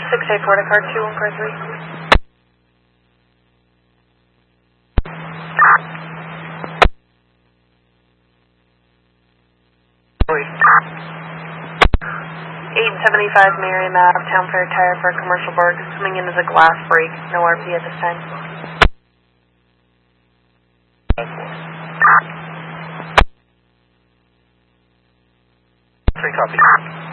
684 to car 2 on car 3. 875 Mary Ave, Town Fair Tire for a commercial barge. Coming in as a glass break. No RP at this time. 3 copy.